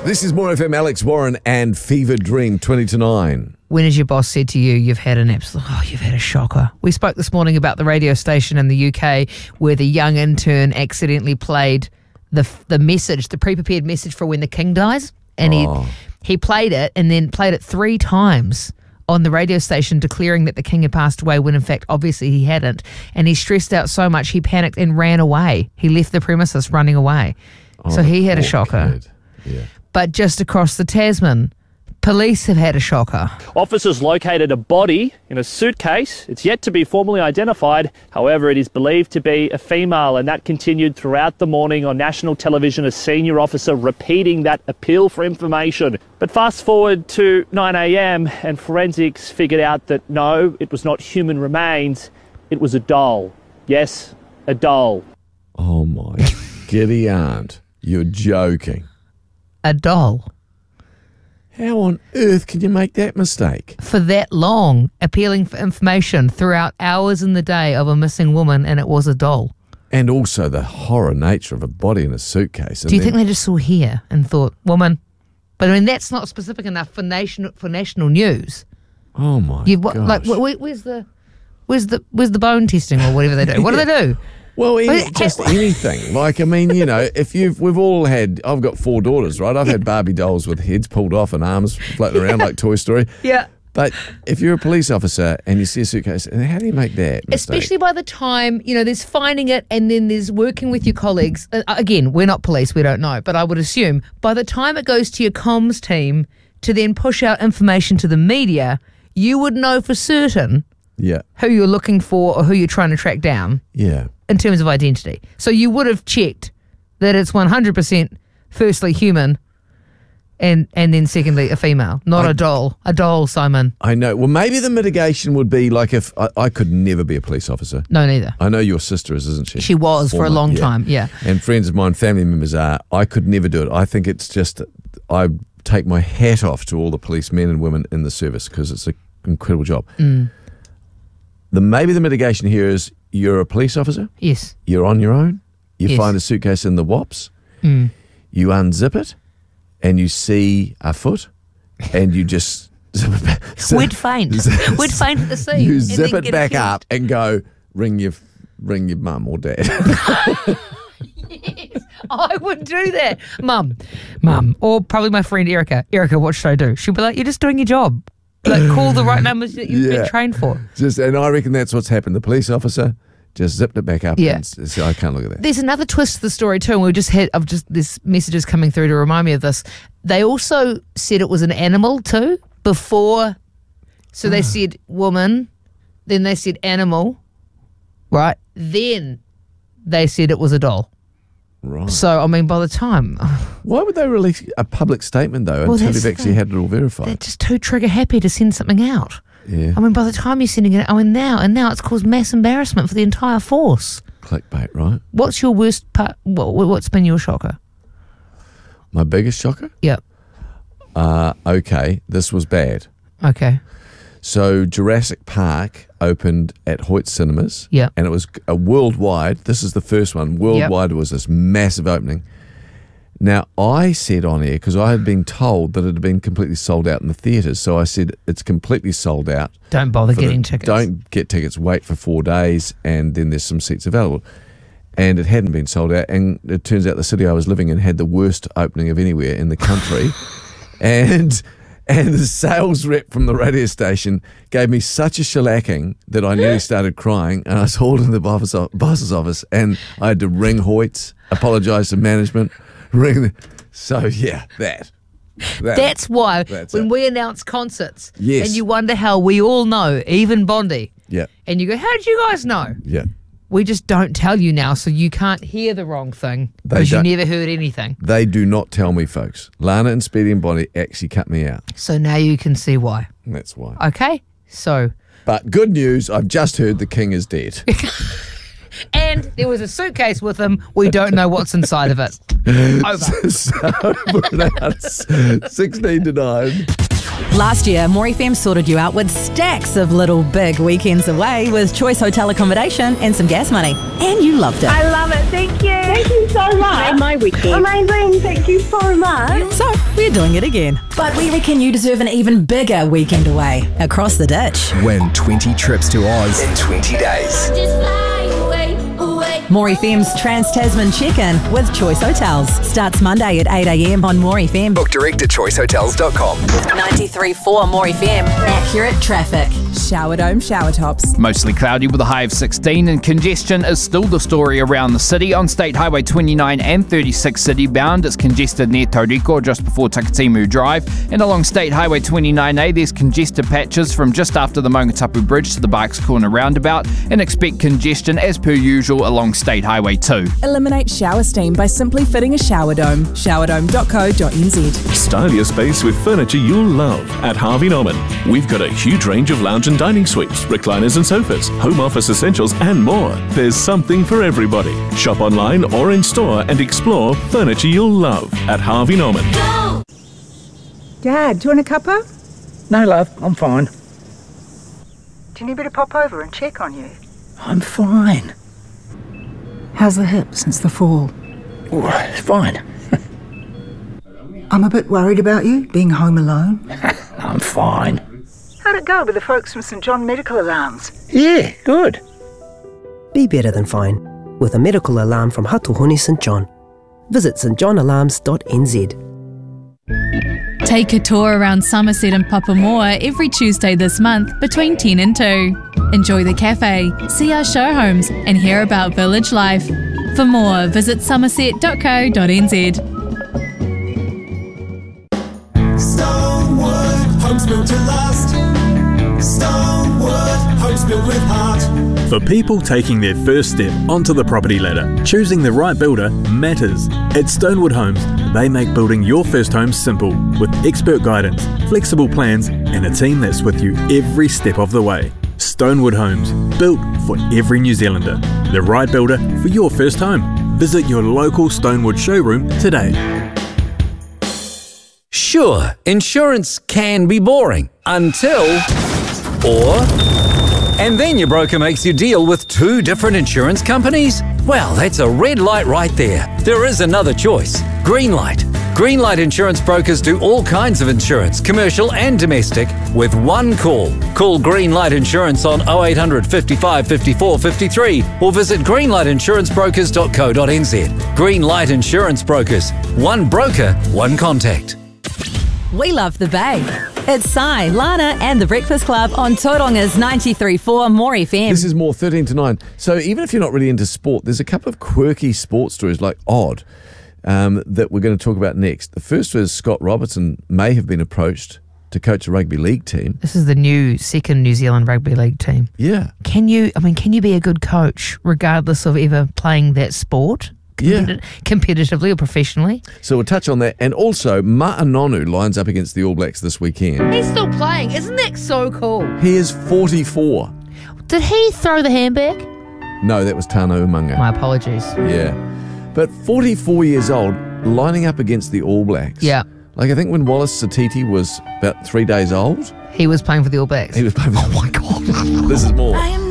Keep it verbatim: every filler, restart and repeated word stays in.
This is More F M, Alex Warren and Fever Dream, twenty to nine. When has your boss said to you, you've had an absolute, oh, you've had a shocker? We spoke this morning about the radio station in the U K where the young intern accidentally played the the message, the pre-prepared message for when the king dies. And Oh. he, he played it and then played it three times on the radio station declaring that the king had passed away when in fact obviously he hadn't. And he stressed out so much he panicked and ran away. He left the premises running away. Oh, so he had a poor shocker. kid. Yeah. But just across the Tasman, police have had a shocker. Officers located a body in a suitcase. It's yet to be formally identified. However, it is believed to be a female, and that continued throughout the morning on national television, a senior officer repeating that appeal for information. But fast forward to nine a m and forensics figured out that no, it was not human remains. It was a doll. Yes, a doll. Oh my giddy aunt. You're joking. A doll. How on earth can you make that mistake? For that long, appealing for information throughout hours in the day of a missing woman, and it was a doll. And also the horror nature of a body in a suitcase. Do you think they just saw hair and thought, woman? But I mean, that's not specific enough for national for national news. Oh my You've, what, gosh. like, where, where's the, where's the, where's the bone testing or whatever they do? What do they do? Well, any, Well, just anything. Like, I mean, you know, if you've, we've all had, I've got four daughters, right? I've had Barbie dolls with heads pulled off and arms floating around like Toy Story. Yeah. But if you're a police officer and you see a suitcase, and how do you make that mistake? Especially by the time, you know, there's finding it and then there's working with your colleagues. Uh, again, we're not police, we don't know. But I would assume by the time it goes to your comms team to then push out information to the media, you would know for certain Yeah, who you're looking for or who you're trying to track down yeah. in terms of identity. So you would have checked that it's one hundred percent firstly human and and then secondly a female, not I- a doll. A doll, Simon. I know. Well, maybe the mitigation would be like if I, I could never be a police officer. No, neither. I know your sister is, isn't she? She was for a Former, long yeah. time, yeah. And friends of mine, family members are. I could never do it. I think it's just, I take my hat off to all the police men and women in the service because it's an incredible job. Mm. The maybe the mitigation here is you're a police officer, Yes. you're on your own, you Yes. find a suitcase in the wops, Mm. you unzip it, and you see a foot, and you just zip it back. We'd faint. We'd faint at the scene. You and zip then it get back accused. up and go ring your ring your mum or dad. Yes, I would do that. Mum, mum, or probably my friend Erica. Erica, what should I do? She'd be like, you're just doing your job. Like, call the right numbers that you've Yeah. been trained for. Just and I reckon that's what's happened. The police officer just zipped it back up. Yeah. And s- I can't look at that. There's another twist to the story too, and we just had I've just this messages coming through to remind me of this. They also said it was an animal too before, so they said woman, then they said animal, right? Then they said it was a doll. Right. So I mean, by the time Why would they release a public statement though Well, until that's they've actually the- had it all verified? they're just too trigger happy to send something out. Yeah. I mean, by the time you're sending it, I mean now and now it's caused mass embarrassment for the entire force. Clickbait, right? What's your worst part? What, what's been your shocker? My biggest shocker? Yeah. Uh, okay, this was bad. Okay. So Jurassic Park opened at Hoyt Cinemas. Yeah. And it was a worldwide, this is the first one, worldwide it was this massive opening. Now, I said on air, because I had been told that it had been completely sold out in the theatres, so I said it's completely sold out. Don't bother for the- getting tickets. Don't get tickets, wait for four days, and then there's some seats available. And it hadn't been sold out, and it turns out the city I was living in had the worst opening of anywhere in the country. and and the sales rep from the radio station gave me such a shellacking that I nearly started crying, and I was hauled into the boss, boss's office, and I had to ring Hoyt's, apologise to management, ring the, so yeah, that. that That's why That's when it. we announce concerts Yes. and you wonder how we all know, even Bondi, Yeah, and you go, how did you guys know? yeah. We just don't tell you now so you can't hear the wrong thing They because you don't- never heard anything. They do not tell me, folks. Lana and Speedy and Bonnie actually cut me out. So now you can see why. And that's why. Okay? So, But good news, I've just heard the king is dead. and there was a suitcase with him. We don't know what's inside of it. Over. So, we're at sixteen to nine. Last year, More F M sorted you out with stacks of little big weekends away with choice hotel accommodation and some gas money. And you loved it. I love it. Thank you. Thank you so much. Made my weekend. Amazing. Thank you so much. So, we're doing it again. But we reckon you deserve an even bigger weekend away across the ditch. Win twenty trips to Oz in twenty days. Just fly away, away. More F M's Trans-Tasman Check-In with Choice Hotels. Starts Monday at eight a m on More F M. Book direct at choice hotels dot com. ninety-three point four More F M. Accurate traffic. Shower Dome shower tops. Mostly cloudy with a high of sixteen, and congestion is still the story around the city. On State Highway twenty-nine and thirty-six city bound, it's congested near Tauriko just before Takatimu Drive. And along State Highway twenty-nine A, there's congested patches from just after the Mongatapu Bridge to the Bikes Corner roundabout, and expect congestion as per usual along State Highway two. Eliminate shower steam by simply fitting a shower dome. shower dome dot co dot n z. Style your space with furniture you'll love at Harvey Norman. We've got a huge range of lounge and dining suites, recliners and sofas, home office essentials and more. There's something for everybody. Shop online or in store and explore furniture you'll love at Harvey Norman. Go! Dad, do you want a cuppa? No, love, I'm fine. Do you need me to pop over and check on you? I'm fine. How's the hip since the fall? Oh, it's fine. I'm a bit worried about you, being home alone. I'm fine. How'd it go with the folks from St John Medical Alarms? Yeah, good. Be better than fine with a medical alarm from Hatuhoni St John. Visit st john alarms dot n z. Take a tour around Somerset and Papamoa every Tuesday this month between ten and two. Enjoy the cafe, see our show homes and hear about village life. For more, visit somerset dot co dot n z. Stonewood, homes built to last. Stonewood, homes built with heart. For people taking their first step onto the property ladder, choosing the right builder matters. At Stonewood Homes, they make building your first home simple with expert guidance, flexible plans and a team that's with you every step of the way. Stonewood Homes, built for every New Zealander. The right builder for your first home. Visit your local Stonewood showroom today. Sure, insurance can be boring until... or... and then your broker makes you deal with two different insurance companies? Well, that's a red light right there. There is another choice. Greenlight. Greenlight Insurance Brokers do all kinds of insurance, commercial and domestic, with one call. Call Greenlight Insurance on oh eight hundred, fifty-five, fifty-four, fifty-three or visit greenlight insurance brokers dot co dot n z. Greenlight Insurance Brokers. One broker, one contact. We love the Bay. It's Sai, Lana and the Breakfast Club on Tauronga's ninety-three point four More F M. This is more thirteen to nine. So even if you're not really into sport, there's a couple of quirky sports stories, like odd, um, that we're going to talk about next. The first is Scott Robertson may have been approached to coach a rugby league team. This is the new second New Zealand rugby league team. Yeah. Can you, I mean, can you be a good coach regardless of ever playing that sport? Yeah. Competitively or professionally? So we'll touch on that. And also, Ma'anonu lines up against the All Blacks this weekend. He's still playing. Isn't that so cool? He is forty-four. Did he throw the handbag? No, that was Tana Umaga. My apologies. Yeah. But forty-four years old, lining up against the All Blacks. Yeah. Like, I think when Wallace Satiti was about three days old. He was playing for the All Blacks. He was playing for the... Oh, my God. This is more.